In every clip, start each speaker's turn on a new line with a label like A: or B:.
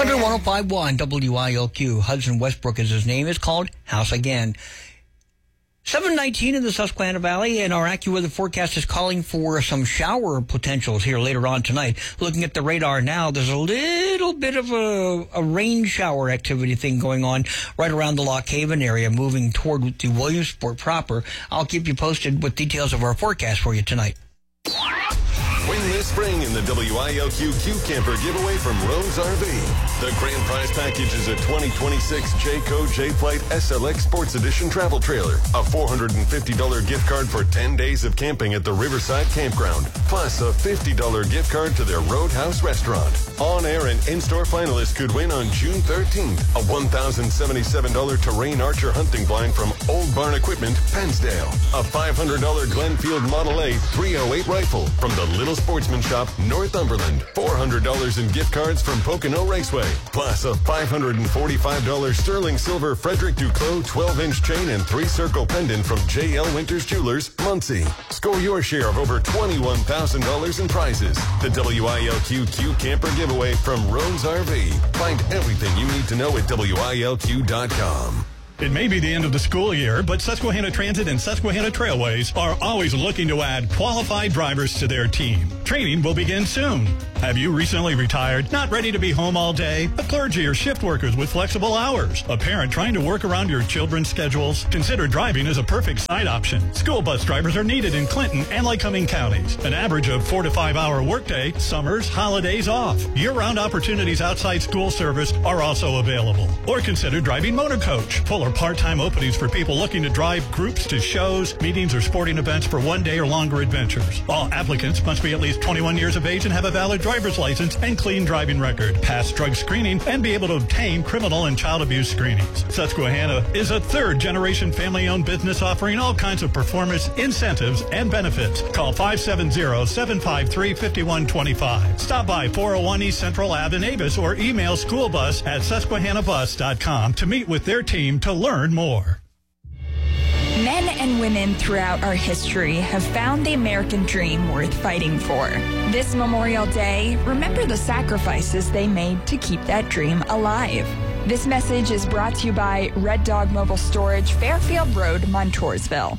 A: Country 105.1 WILQ. Hudson Westbrook is his name. It's called House Again. 7:19 in the Susquehanna Valley, and our AccuWeather forecast is calling for some shower potentials here later on tonight. Looking at the radar now, there's a little bit of a rain shower activity thing going on right around the Lock Haven area, moving toward the Williamsport proper. I'll keep you posted with details of our forecast for you tonight.
B: Win this spring in the WILQ Q Camper giveaway from Rose RV. The grand prize package is a 2026 Jayco J-Flight SLX Sports Edition travel trailer, a $450 gift card for 10 days of camping at the Riverside Campground, plus a $50 gift card to their Roadhouse restaurant. On-air and in-store finalists could win on June 13th a $1,077 Terrain Archer hunting blind from Old Barn Equipment, Pennsdale, a $500 Glenfield Model A 308 rifle from the Little Sportsman Shop, Northumberland, $400 in gift cards from Pocono Raceway, plus a $545 sterling silver Frederick Duclos 12-inch chain and 3-circle pendant from J.L. Winters Jewelers, Muncie. Score your share of over $21,000 in prizes. The WILQ Q Camper giveaway from Rose RV. Find everything you need to know at WILQ.com.
C: It may be the end of the school year, but Susquehanna Transit and Susquehanna Trailways are always looking to add qualified drivers to their team. Training will begin soon. Have you recently retired, not ready to be home all day? A clergy or shift workers with flexible hours? A parent trying to work around your children's schedules? Consider driving as a perfect side option. School bus drivers are needed in Clinton and Lycoming counties. An average of 4 to 5 hour workday, summers, holidays off. Year-round opportunities outside school service are also available. Or consider driving motor coach. Full or part-time openings for people looking to drive groups to shows, meetings, or sporting events for one-day or longer adventures. All applicants must be at least 21 years of age and have a valid driver's license and clean driving record, pass drug screening, and be able to obtain criminal and child abuse screenings. Susquehanna is a third-generation family-owned business offering all kinds of performance, incentives, and benefits. Call 570-753-5125. Stop by 401 East Central Ave in Avis or email schoolbus@susquehannabus.com to meet with their team to learn more.
D: Men and women throughout our history have found the American dream worth fighting for. This Memorial Day, remember the sacrifices they made to keep that dream alive. This message is brought to you by Red Dog Mobile Storage, Fairfield Road, Montoursville.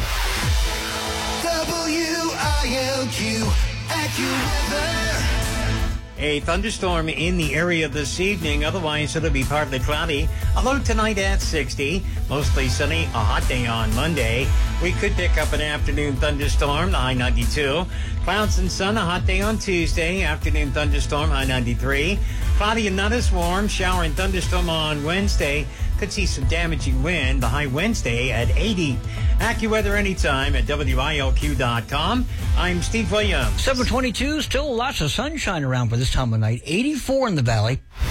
E: WILQ AccuWeather.
F: A thunderstorm in the area this evening. Otherwise, it'll be partly cloudy. Although tonight at 60, mostly sunny, a hot day on Monday. We could pick up an afternoon thunderstorm, the high 92. Clouds and sun, a hot day on Tuesday. Afternoon thunderstorm, high 93. Cloudy and not as warm. Shower and thunderstorm on Wednesday. Could see some damaging wind, the high Wednesday at 80. AccuWeather anytime at WILQ.com. I'm Steve Williams.
A: 7:22, still lots of sunshine around for this time of night. 84 in the valley.